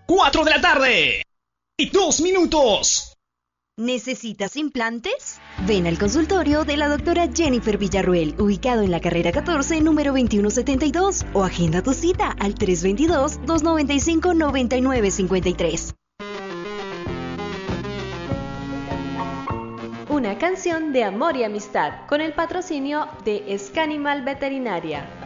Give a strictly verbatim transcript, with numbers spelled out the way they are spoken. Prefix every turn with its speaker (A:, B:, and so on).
A: cuatro de la tarde y dos minutos.
B: ¿Necesitas implantes? Ven al consultorio de la doctora Jennifer Villarruel, ubicado en la carrera catorce, número veintiuno setenta y dos, o agenda tu cita al tres dos dos, dos nueve cinco, nueve nueve cinco tres.
C: Una canción de amor y amistad con el patrocinio de Scanimal Veterinaria.